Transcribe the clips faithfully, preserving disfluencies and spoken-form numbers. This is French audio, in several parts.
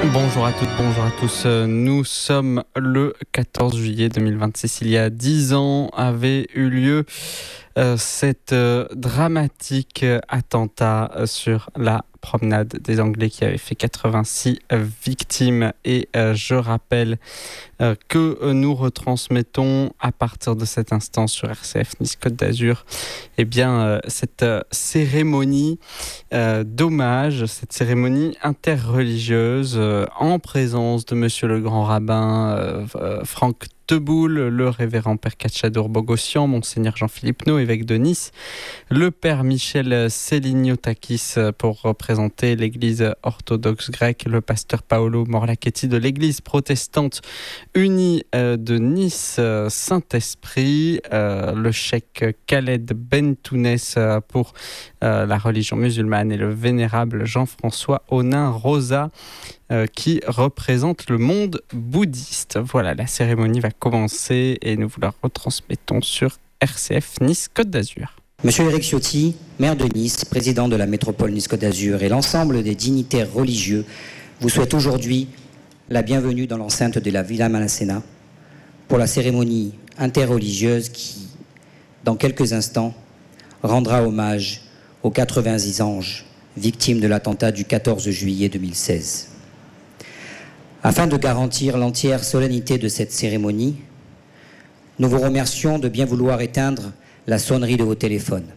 Bonjour à toutes, bonjour à tous. Nous sommes le quatorze juillet deux mille vingt-six. Il y a dix ans avait eu lieu euh, cette euh, dramatique attentat sur la promenade des Anglais qui avait fait quatre-vingt-six victimes. Et euh, je rappelle euh, que nous retransmettons à partir de cet instant sur R C F Nice Côte d'Azur eh bien, euh, cette euh, cérémonie euh, d'hommage, cette cérémonie interreligieuse euh, en présence de Monsieur le Grand Rabbin euh, euh, Franck Teboul, le révérend Père Katchadour Bogossian, Monseigneur Jean-Philippe Naud, évêque de Nice, le Père Michel Seliniotakis pour représenter l'Église orthodoxe grecque, le pasteur Paolo Morlachetti de l'Église protestante unie de Nice, Saint-Esprit, euh, le cheikh Khaled Bentounès pour euh, la religion musulmane et le vénérable Jean-François Onin Rosa Euh, qui représente le monde bouddhiste. Voilà, la cérémonie va commencer et nous vous la retransmettons sur R C F Nice Côte d'Azur. Monsieur Éric Ciotti, maire de Nice, président de la métropole Nice Côte d'Azur et l'ensemble des dignitaires religieux vous souhaitent aujourd'hui la bienvenue dans l'enceinte de la Villa Malacena pour la cérémonie interreligieuse qui, dans quelques instants, rendra hommage aux quatre-vingts anges victimes de l'attentat du quatorze juillet deux mille seize. Afin de garantir l'entière solennité de cette cérémonie, nous vous remercions de bien vouloir éteindre la sonnerie de vos téléphones.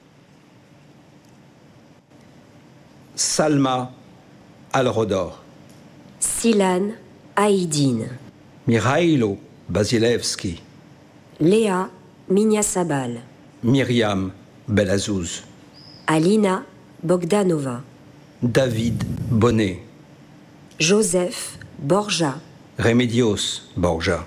Salma Al-Rodor, Silan Aïdine, Mikhailo Basilevski, Léa Mignasabal, Myriam Belazouz, Alina Bogdanova, David Bonnet, Joseph Borja, Remedios Borja,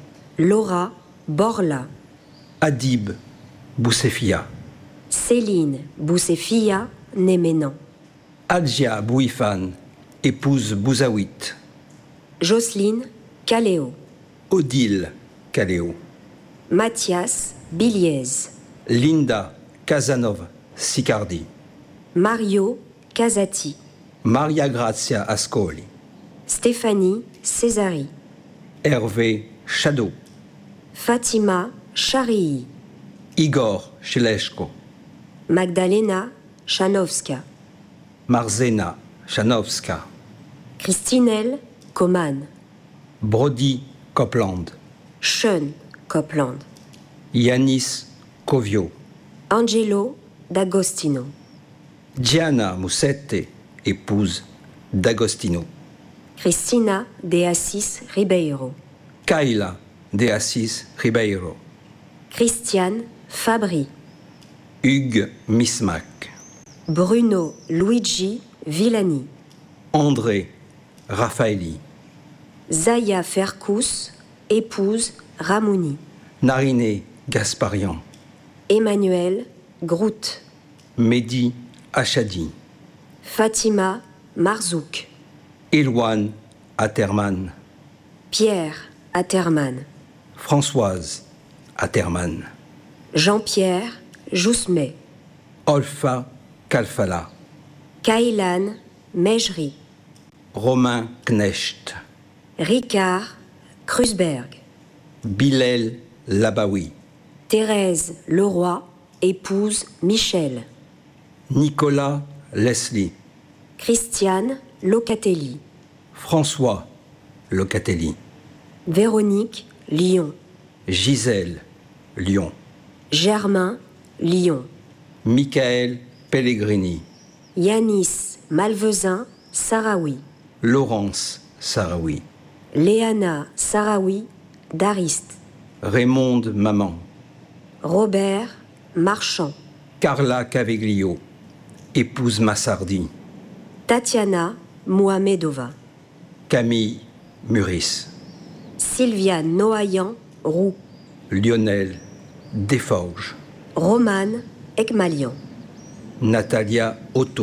Laura Borla, Adib Boussefia, Céline Boussefia Néménan, Adja Bouifan, épouse Bouzaouit, Jocelyne Caléo, Odile Caléo, Mathias Biliez, Linda Casanova Sicardi, Mario Casati, Maria Grazia Ascoli, Stéphanie Césari, Hervé Chadeau, Fatima Charii, Igor Sheleshko, Magdalena Chanowska, Marzena Chanowska, Christinelle Coman, Brody Copland, Sean Copland, Yanis Covio, Angelo D'Agostino, Gianna Mussette, épouse d'Agostino, Cristina de Assis Ribeiro, Kayla de Assis Ribeiro, Christiane Fabri, Hugues Mismac, Bruno Luigi Villani, André Raffaelli, Zaya Ferkous, épouse Ramouni, Nariné Gasparian, Emmanuel Grout, Mehdi Achadi, Fatima Marzouk, Éloane Aterman, Pierre Aterman, Françoise Aterman, Jean-Pierre Jousmet, Olfa Kalfala, Kailan Mejri, Romain Knecht, Ricard Krusberg, Bilal Labaoui, Thérèse Leroy, épouse Michel, Nicolas Leslie, Christiane Locatelli, François Locatelli, Véronique Lyon, Gisèle Lyon, Germain Lyon, Michael Pellegrini, Yanis Malvezin Sarawi, Laurence Sarawi, Léana Sarawi Dariste, Raymonde Maman, Robert Marchand, Carla Caveglio, épouse Massardi, Tatiana Mohamedova, Camille Muris, Sylvia Noaillan Roux, Lionel Desforges, Romane Ekmalian, Natalia Otto,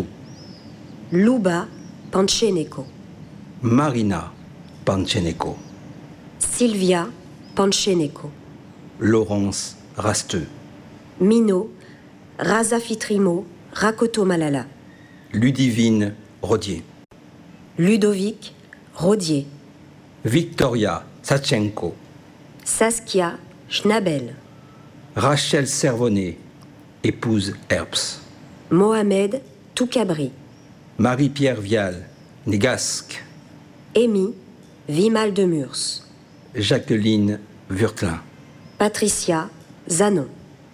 Luba Pancheneko, Marina Pancheneko, Sylvia Pancheneko, Laurence Rasteux, Mino Razafitrimo Rakoto Malala, Ludivine Rodier, Ludovic Rodier, Victoria Sachenko, Saskia Schnabel, Rachel Servonnet, épouse Herbst, Mohamed Toukabri, Marie-Pierre Vial, Négasque, Amy Vimal de Murs, Jacqueline Wurtlin, Patricia Zanon.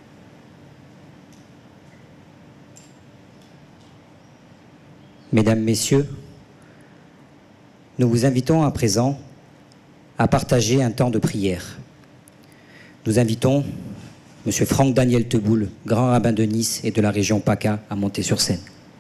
Mesdames, Messieurs, nous vous invitons à présent à partager un temps de prière. Nous invitons M. Franck Daniel Teboul, grand rabbin de Nice et de la région PACA, à monter sur scène.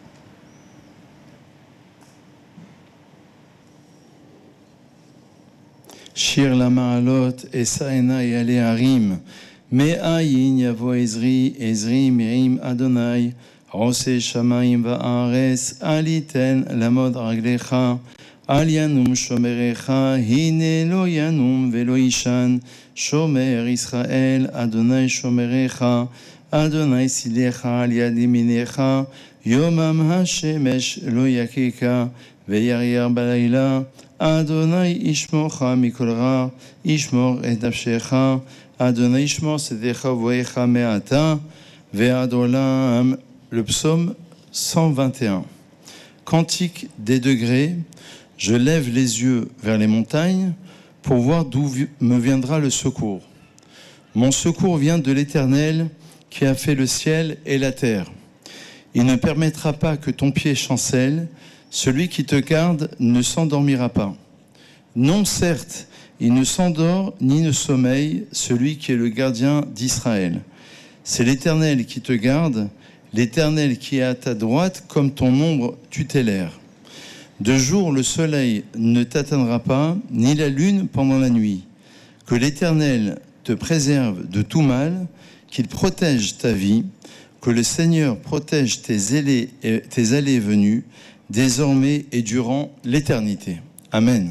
Shir la ma'alot, esaena et ale harim, me'ayin yavo Ezri, Ezri mirim Adonai, Rose shamayim va'ares, aliten lamod raglecha, al yanum shomerecha, hine lo yanum velo ishan, shomer Israel, Adonai shomerecha, Adonai silecha al yad yaminecha, yomam hashemesh lo yakeka, ve'yaryar balayla, Adonai ishmocha mikol ra, ishmor et nafshecha, Adonai ishmor sedecha voecha me'ata, ve'adolam. Le psaume cent vingt et un. Cantique des degrés, je lève les yeux vers les montagnes pour voir d'où me viendra le secours. Mon secours vient de l'Éternel qui a fait le ciel et la terre. Il ne permettra pas que ton pied chancelle, celui qui te garde ne s'endormira pas. Non, certes, il ne s'endort ni ne sommeille, celui qui est le gardien d'Israël. C'est l'Éternel qui te garde, l'Éternel qui est à ta droite comme ton ombre tutélaire. De jour, le soleil ne t'atteindra pas, ni la lune pendant la nuit. Que l'Éternel te préserve de tout mal, qu'il protège ta vie, que le Seigneur protège tes allées et, tes allées et venues, désormais et durant l'éternité. Amen.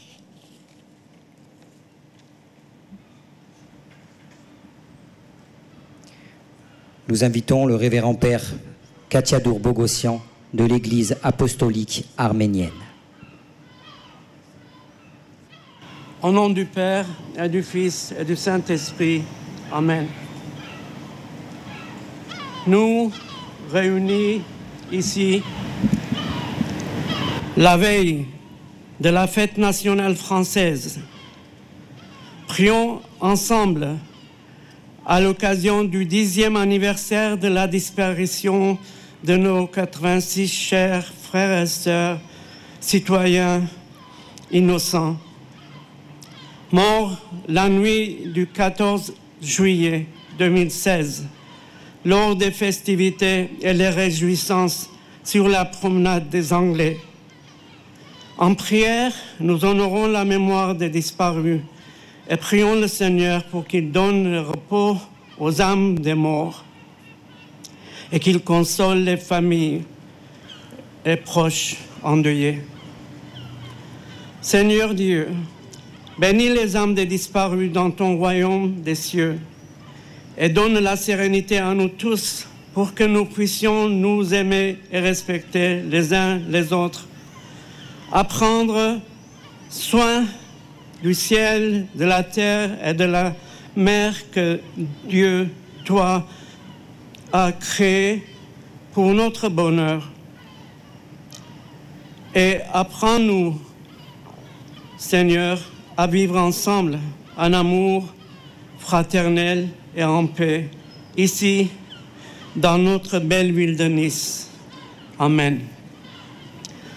Nous invitons le révérend père Katiadour Bogossian de l'Église apostolique arménienne. Au nom du Père et du Fils et du Saint-Esprit. Amen. Nous, réunis ici, la veille de la fête nationale française, prions ensemble à l'occasion du dixième anniversaire de la disparition de nos quatre-vingt-six chers frères et sœurs, citoyens innocents, morts la nuit du quatorze juillet deux mille seize, lors des festivités et les réjouissances sur la promenade des Anglais. En prière, nous honorons la mémoire des disparus et prions le Seigneur pour qu'il donne le repos aux âmes des morts et qu'il console les familles et proches endeuillés. Seigneur Dieu, bénis les âmes des disparus dans ton royaume des cieux et donne la sérénité à nous tous pour que nous puissions nous aimer et respecter les uns les autres, à prendre soin du ciel, de la terre et de la mer que Dieu, toi, a créé pour notre bonheur. Et apprends-nous, Seigneur, à vivre ensemble en amour fraternel et en paix, ici, dans notre belle ville de Nice. Amen.